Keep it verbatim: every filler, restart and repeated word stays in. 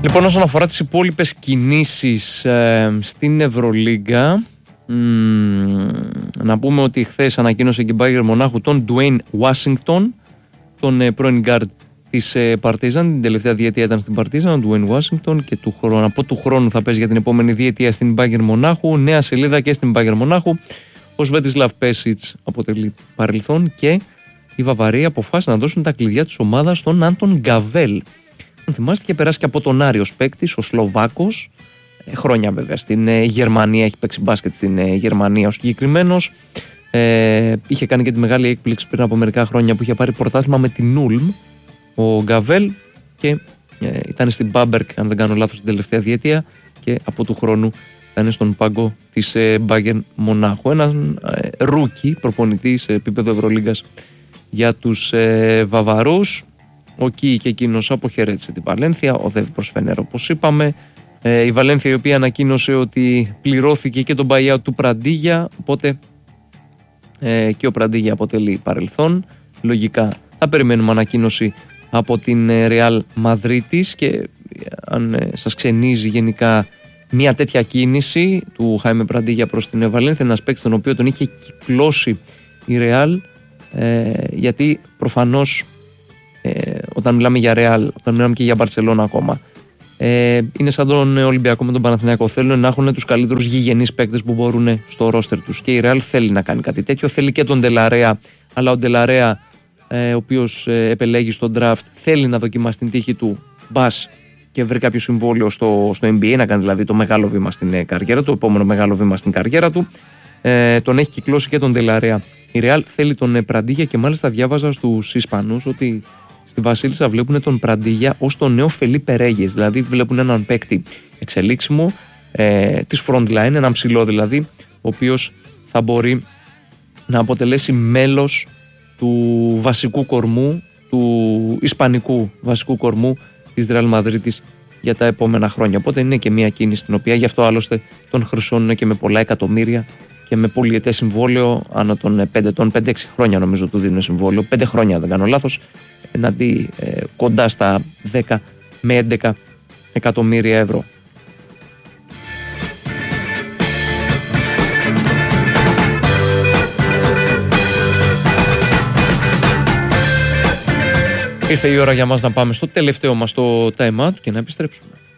Λοιπόν, όσον αφορά τις υπόλοιπες κινήσεις ε, στην Ευρωλίγκα, μ, να πούμε ότι χθες ανακοίνωσε και η Bayern Μονάχου τον Dwayne Washington, τον ε, πρώην γκάρντ της ε, Παρτίζαν. Την τελευταία διετία ήταν στην Παρτίζαν, ο Dwayne Washington, και του χρόνου, από του χρόνου θα παίζει για την επόμενη διετία στην Bayern Μονάχου. Νέα σελίδα και στην Bayern Μονάχου. Ο Σβέτισλαβ Πέσιτς αποτελεί παρελθόν και οι Βαβαροί αποφάσισαν να δώσουν τα κλειδιά της ομάδας στον Άντον Γκαβέλ. Αν θυμάστε, είχε περάσει και από τον Άριο παίκτης, ο Σλοβάκος, χρόνια βέβαια στην ε, Γερμανία, έχει παίξει μπάσκετ στην ε, Γερμανία ο συγκεκριμένος. Ε, είχε κάνει και τη μεγάλη έκπληξη πριν από μερικά χρόνια που είχε πάρει πρωτάθλημα με την Ούλμ ο Γκαβέλ και ε, ήταν στην Μπάμπερκ, αν δεν κάνω λάθος, την τελευταία διετία, και από του χρόνου ήταν στον πάγκο της ε, Bayern Μονάχου. Έναν ε, ρούκι προπονητή σε επίπεδο Ευρωλίγκας για τους ε, Βαβαρούς. Ο Κι και εκείνος αποχαιρέτησε την Βαλένθια, οδεύει προς Φενέρ όπως είπαμε. Ε, η Βαλένθια, η οποία ανακοίνωσε ότι πληρώθηκε και τον buyout του Πραντίγια, οπότε ε, και ο Πραντίγια αποτελεί παρελθόν. Λογικά θα περιμένουμε ανακοίνωση από την Ρεάλ Μαδρίτης, και αν ε, σας ξενίζει γενικά μια τέτοια κίνηση του Χάιμε Πραντίγια προς την Βαλένθια, ένας παίκτης τον οποίο τον είχε κυκλώσει η Ρεάλ, ε, γιατί προφανώς Ε, όταν μιλάμε για Real, όταν μιλάμε και για Μπαρσελόνα ακόμα, ε, είναι σαν τον Ολυμπιακό με τον Παναθηναϊκό. Θέλουν να έχουν τους καλύτερους γηγενείς παίκτες που μπορούν στο ρόστερ τους. Και η Real θέλει να κάνει κάτι τέτοιο. Θέλει και τον Ντελαρέα, αλλά ο Ντελαρέα, ε, ο οποίος ε, επελέγει στο draft, θέλει να δοκιμάσει την τύχη του. Μπας και βρει κάποιο συμβόλαιο στο, στο N B A, να κάνει δηλαδή το μεγάλο βήμα στην ε, καριέρα του, το επόμενο μεγάλο βήμα στην καριέρα του. Ε, τον έχει κυκλώσει και τον Ντελαρέα. Η Real θέλει τον ε, Πραντίγια, και μάλιστα διάβαζα στους Ισπανούς ότι στη Βασίλισσα βλέπουν τον Πραντίγια ως τον νέο Φελίπε Ρέγιες. Δηλαδή βλέπουν έναν παίκτη εξελίξιμο ε, της front line, έναν ψηλό δηλαδή, ο οποίος θα μπορεί να αποτελέσει μέλος του βασικού κορμού, του ισπανικού βασικού κορμού της Ρεάλ Μαδρίτης για τα επόμενα χρόνια. Οπότε είναι και μια κίνηση την οποία, γι' αυτό άλλωστε τον χρυσώνουν και με πολλά εκατομμύρια και με πολυετές συμβόλαιο, ανά των πέντε έξι χρόνια νομίζω του δίνουν συμβόλαιο, πέντε χρόνια δεν κάνω λάθος, εναντί ε, κοντά στα δέκα με έντεκα εκατομμύρια ευρώ. Ήρθε η ώρα για μας να πάμε στο τελευταίο μας το time out και να επιστρέψουμε.